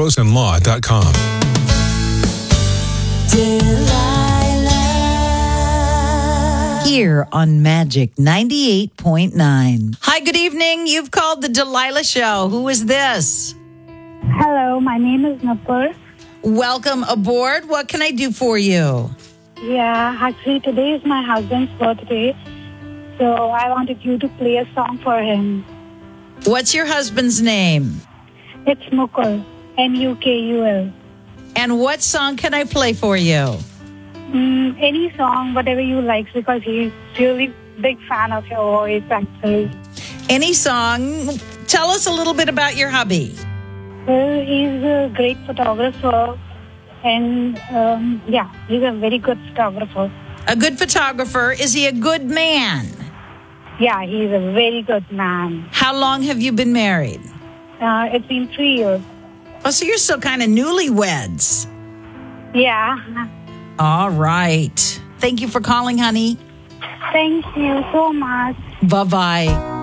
ProsandLaw.com. Here on Magic 98.9. Hi, good evening. You've called the Delilah Show. Who is this? Hello, my name is Nupur. Welcome aboard. What can I do for you? Yeah, actually today is my husband's birthday, so I wanted you to play a song for him. What's your husband's name? It's Mukul, Mukul. And what song can I play for you? Any song, whatever you like, because he's really big fan of your voice, actually. Any song. Tell us a little bit about your hubby. Well, he's a great photographer, and he's a very good photographer. A good photographer. Is he a good man? Yeah, he's a very good man. How long have you been married? It's been 3 years. Oh, so you're still kind of newlyweds. Yeah. All right. Thank you for calling, honey. Thank you so much. Bye-bye.